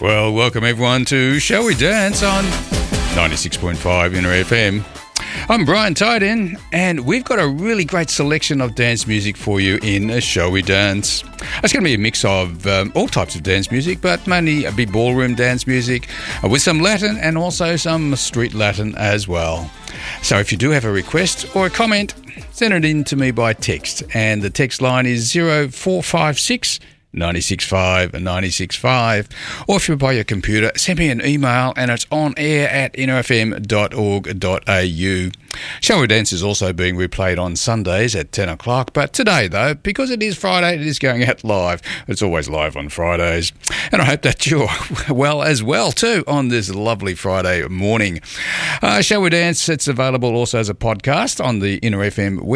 Well, welcome everyone to Shall We Dance on 96.5 Inner FM. I'm Brian Tyden, and we've got a really great selection of dance music for you in Shall We Dance. It's going to be a mix of all types of dance music, but mainly a big ballroom dance music with some Latin and also some street Latin as well. So if you do have a request or a comment, send it in to me by text, and the text line is 0456 965 965, or if you're by your computer, send me an email and it's on air at innerfm.org.au. Shall We Dance is also being replayed on Sundays at 10 o'clock, but today though, because it is Friday, it is going out live. It's always live on Fridays, and I hope that you're well as well too on this lovely Friday morning. Shall We Dance, it's available also as a podcast on the Inner FM website.